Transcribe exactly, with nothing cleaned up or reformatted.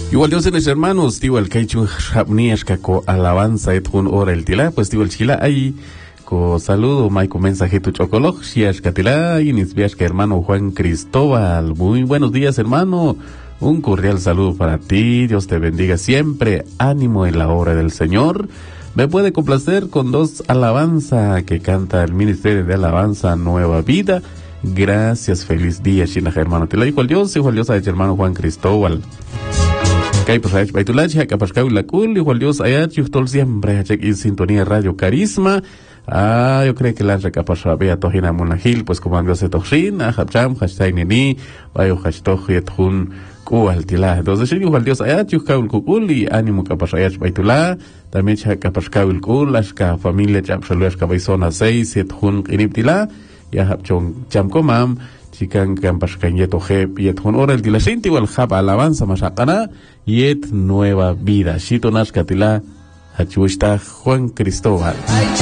Igual Dios en los hermanos, tío el Kaichu Japnias Kako alabanza et un hora el tila, pues tío el chila ahí co saludo, mai con mensajito chocolog, shiash katila, y nisbiash que hermano Juan Cristóbal. Muy buenos días, hermano. Un cordial saludo para ti, Dios te bendiga siempre, ánimo en la obra del Señor. Me puede complacer con dos alabanza que canta el Ministerio de Alabanza Nueva Vida. Gracias, feliz día, Shina hermano. Te la igual Dios, igual Dios a hermano Juan Cristóbal. Kay pues hay baitulach, capascau la cool, igual Dios ayat, yustol siempre, check in sintonía Radio Carisma. Ah, yo creo que la recapasha vea tojina monahil, pues como Dios se tojin, ah, hapcham, hashtag nini, bayo hashtag yethun kual tila. Entonces, igual Dios ayat, yuskaul kukul y ánimo capasayach baitula, también cha capascaul kul, ashka familia chapshalu ashka baisona seis, yethun iniptila, ya hapchong chamkomam, chikan campascan yeto jep, yethun ora el tila, shinti wal hap alabanza mashakana, yet nueva vida, shito nashkatila, hachuishta Juan Cristóbal.